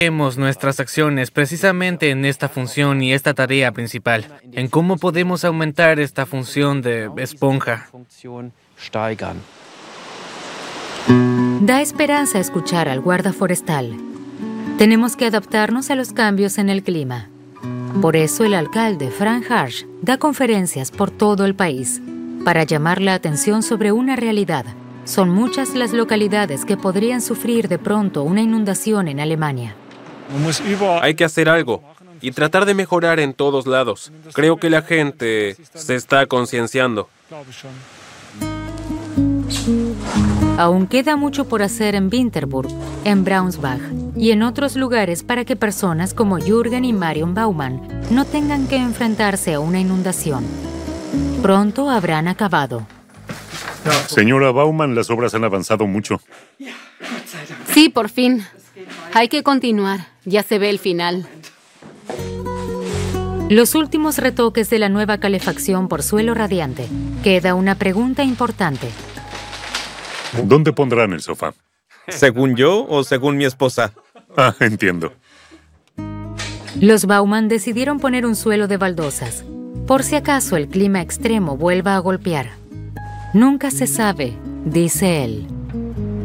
Vemos nuestras acciones precisamente en esta función y esta tarea principal, en cómo podemos aumentar esta función de esponja. Da esperanza escuchar al guarda forestal. Tenemos que adaptarnos a los cambios en el clima. Por eso el alcalde Frank Harsh da conferencias por todo el país para llamar la atención sobre una realidad. Son muchas las localidades que podrían sufrir de pronto una inundación en Alemania. Hay que hacer algo y tratar de mejorar en todos lados. Creo que la gente se está concienciando. Aún queda mucho por hacer en Winterburg, en Braunschweig y en otros lugares para que personas como Jürgen y Marion Baumann no tengan que enfrentarse a una inundación. Pronto habrán acabado. Señora Baumann, las obras han avanzado mucho. Sí, por fin. Hay que continuar. Ya se ve el final. Los últimos retoques de la nueva calefacción por suelo radiante. Queda una pregunta importante. ¿Dónde pondrán el sofá? ¿Según yo o según mi esposa? Ah, entiendo. Los Baumann decidieron poner un suelo de baldosas, por si acaso el clima extremo vuelva a golpear. Nunca se sabe, dice él.